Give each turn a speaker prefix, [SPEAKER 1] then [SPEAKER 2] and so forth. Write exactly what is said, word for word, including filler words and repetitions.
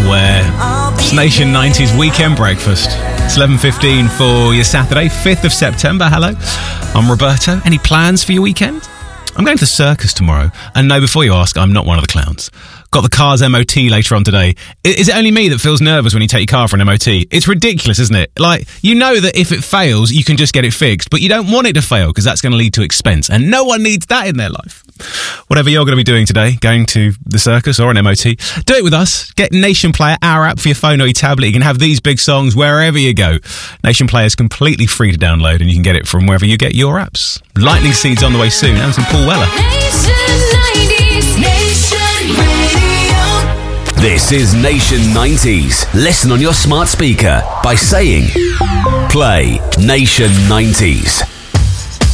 [SPEAKER 1] where it's Nation nineties Weekend Breakfast. It's eleven fifteen for your Saturday, fifth of September. Hello, I'm Roberto. Any plans for your weekend? I'm going to the circus tomorrow. And no, before you ask, I'm not one of the clowns. Got the car's M O T later on today. Is it only me that feels nervous when you take your car for an M O T? It's ridiculous, isn't it? Like, you know that if it fails, you can just get it fixed, but you don't want it to fail because that's going to lead to expense, and no one needs that in their life. Whatever you're going to be doing today, going to the circus or an M O T, do it with us. Get Nation Player, our app for your phone or your tablet. You can have these big songs wherever you go. Nation Player is completely free to download, and you can get it from wherever you get your apps. Lightning Seeds on the way soon, and some Paul Weller.
[SPEAKER 2] Nation nineties, Nation Radio.
[SPEAKER 3] This is Nation nineties. Listen on your smart speaker by saying, play Nation nineties.